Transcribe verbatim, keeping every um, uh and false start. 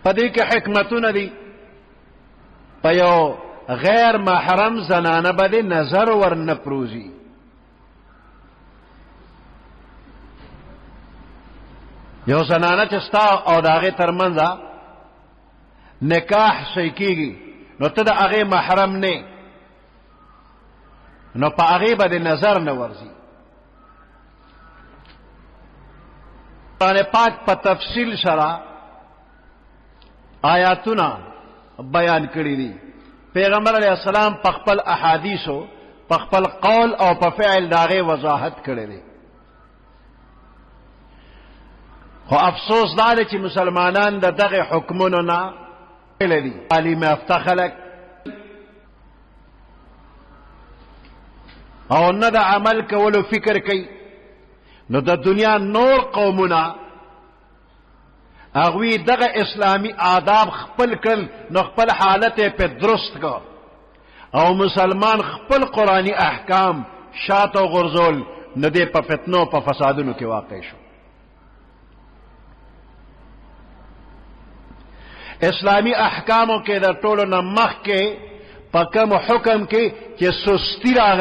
پدې کې حکمتونه دي. په یو غیر محرم زنانه باندې نظر ورنه پروزي. یو زنانه چې ستا او د هغې ترمنځ نکاح صحیح کېږي نو ته د هغې محرم نه، نو په هغې باندې نظر نه ورځي. قرآن پاک په تفصیل سره آیاتونه بیان کړي دي. پیغمبر علیه السلام په خپل احادیثو په خپل قول او په فعل د هغې وضاحت کړی دی. خو افسوس دا دی چې مسلمانان د دغه حکمونو نه غافل دي. تعلیم یافته خلک او نه د عمل کولو فکر کوي. نو د دنیا نور قومونه هغوی دغه اسلامی آداب خپل کړل، نو خپل حالت یې په درست کو، او مسلمان خپل قرآنی احکام شاته غرزول، نو دی په فتنو په فسادونو کې واقع شو. اسلامی احکامو کې د ټولو نه مخکې په کوم حکم کې چې سستی راغلی